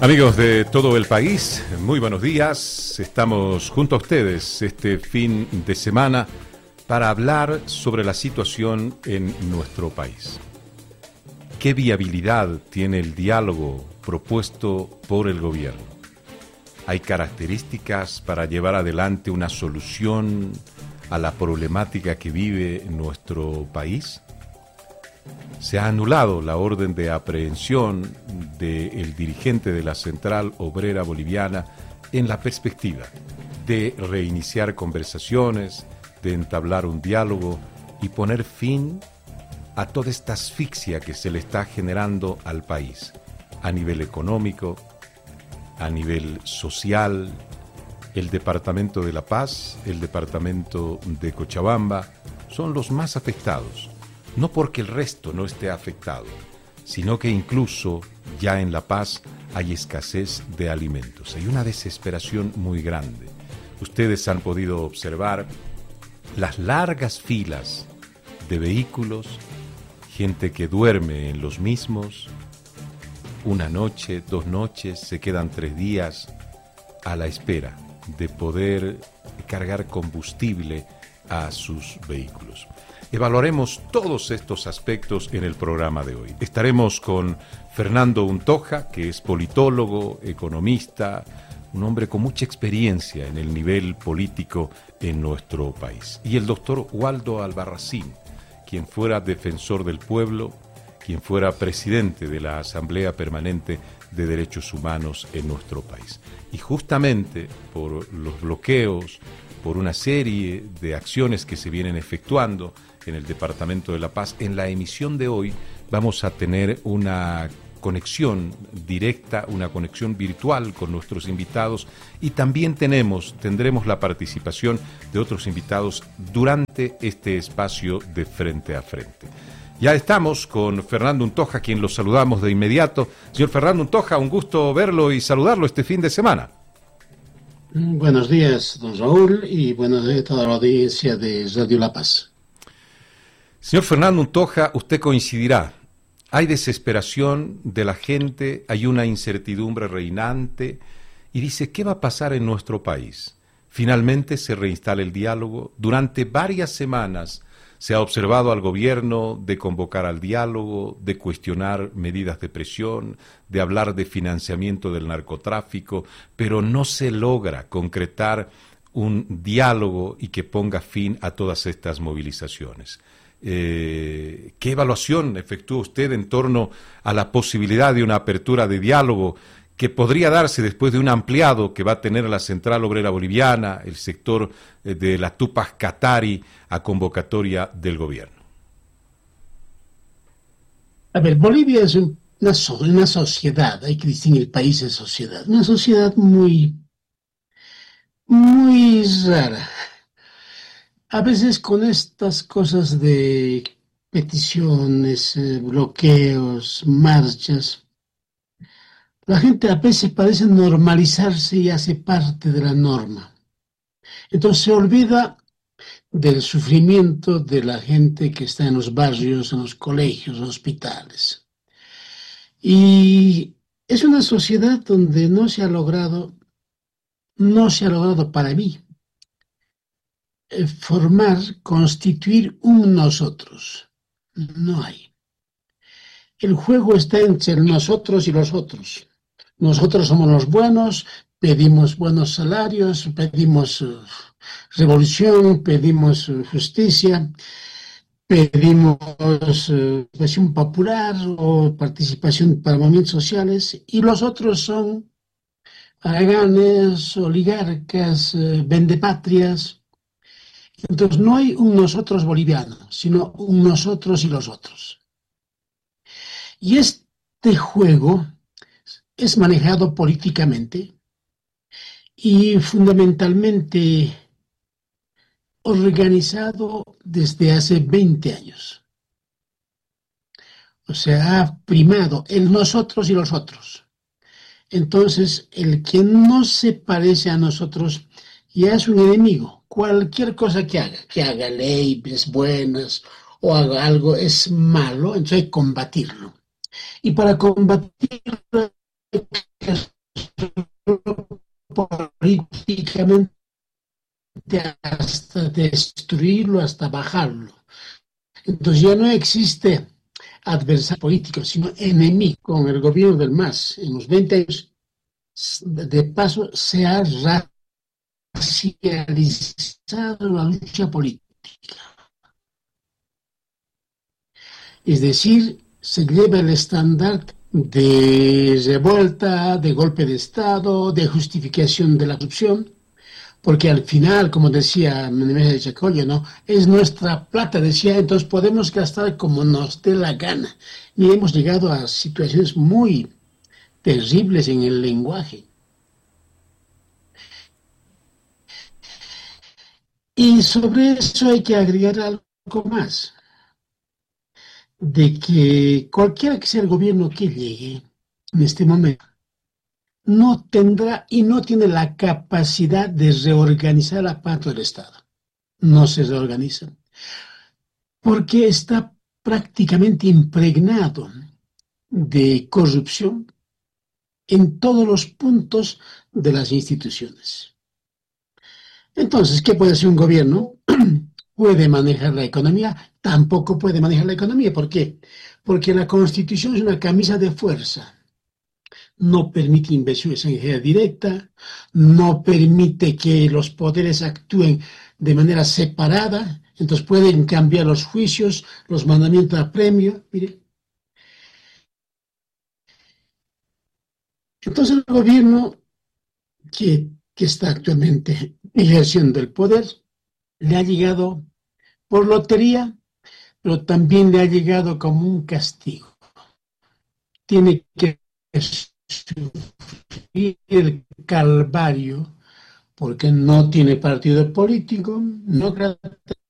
Amigos de todo el país, muy buenos días. Estamos junto a ustedes este fin de semana para hablar sobre la situación en nuestro país. ¿Qué viabilidad tiene el diálogo propuesto por el gobierno? ¿Hay características para llevar adelante una solución a la problemática que vive nuestro país? Se ha anulado la orden de aprehensión del dirigente de la Central Obrera Boliviana en la perspectiva de reiniciar conversaciones, de entablar un diálogo y poner fin a toda esta asfixia que se le está generando al país a nivel económico, a nivel social. El Departamento de La Paz, el Departamento de Cochabamba son los más afectados. No porque el resto no esté afectado, sino que incluso ya en La Paz hay escasez de alimentos. Hay una desesperación muy grande. Ustedes han podido observar las largas filas de vehículos, gente que duerme en los mismos, una noche, 2 noches, se quedan 3 días a la espera de poder cargar combustible a sus vehículos. Evaluaremos todos estos aspectos en el programa de hoy. Estaremos con Fernando Untoja, que es politólogo, economista, un hombre con mucha experiencia en el nivel político en nuestro país. Y el doctor Waldo Albarracín, quien fuera defensor del pueblo, quien fuera presidente de la Asamblea Permanente de Derechos Humanos en nuestro país. Y justamente por los bloqueos, por una serie de acciones que se vienen efectuando en el Departamento de La Paz, en la emisión de hoy vamos a tener una conexión directa, una conexión virtual con nuestros invitados y también tendremos la participación de otros invitados durante este espacio de Frente a Frente. Ya estamos con Fernando Untoja, quien los saludamos de inmediato. Señor Fernando Untoja, un gusto verlo y saludarlo este fin de semana. Buenos días, don Raúl, y buenos días a toda la audiencia de Radio La Paz. Señor Fernando Untoja, usted coincidirá. Hay desesperación de la gente, hay una incertidumbre reinante, y dice, ¿qué va a pasar en nuestro país? Finalmente se reinstala el diálogo. Durante varias semanas se ha observado al gobierno de convocar al diálogo, de cuestionar medidas de presión, de hablar de financiamiento del narcotráfico, pero no se logra concretar un diálogo y que ponga fin a todas estas movilizaciones. ¿Qué evaluación efectúa usted en torno a la posibilidad de una apertura de diálogo que podría darse después de un ampliado que va a tener la Central Obrera Boliviana, el sector de la Tupac Katari, a convocatoria del gobierno? A ver, Bolivia es una sociedad, hay que distinguir país de sociedad, una sociedad muy rara. A veces con estas cosas de peticiones, bloqueos, marchas, la gente a veces parece normalizarse y hace parte de la norma. Entonces se olvida del sufrimiento de la gente que está en los barrios, en los colegios, hospitales. Y es una sociedad donde no se ha logrado para mí, constituir un nosotros. No hay. El juego está entre nosotros y los otros. Nosotros somos los buenos, pedimos buenos salarios, pedimos revolución, pedimos justicia, pedimos participación popular o participación para movimientos sociales, y los otros son haraganes, oligarcas, vendepatrias. Entonces no hay un nosotros boliviano, sino un nosotros y los otros. Y este juego es manejado políticamente y fundamentalmente organizado desde hace 20 años. O sea, ha primado el nosotros y los otros. Entonces, el que no se parece a nosotros ya es un enemigo. Cualquier cosa que haga leyes buenas o haga algo es malo, entonces hay que combatirlo. Y para combatirlo hay que prácticamente hasta destruirlo, hasta bajarlo. Entonces ya no existe adversario político, sino enemigo. Con el gobierno del MAS, en los 20 años, de paso, se ha racializado la lucha política. Es decir, se lleva el estándar de revuelta, de golpe de Estado, de justificación de la corrupción, porque al final, como decía Menemés de Chacoya, ¿no? Es nuestra plata, decía, entonces podemos gastar como nos dé la gana. Y hemos llegado a situaciones muy terribles en el lenguaje. Y sobre eso hay que agregar algo más, de que cualquiera que sea el gobierno que llegue en este momento, no tendrá y no tiene la capacidad de reorganizar la parte del Estado. No se reorganiza, porque está prácticamente impregnado de corrupción en todos los puntos de las instituciones. Entonces, ¿qué puede hacer un gobierno? ¿Puede manejar la economía? Tampoco puede manejar la economía. ¿Por qué? Porque la Constitución es una camisa de fuerza. No permite inversión extranjera directa, no permite que los poderes actúen de manera separada, entonces pueden cambiar los juicios, los mandamientos a premio. Mire. Entonces el gobierno que está actualmente ejerciendo el poder le ha llegado por lotería, pero también le ha llegado como un castigo. Tiene que sufrir el calvario porque no tiene partido político, no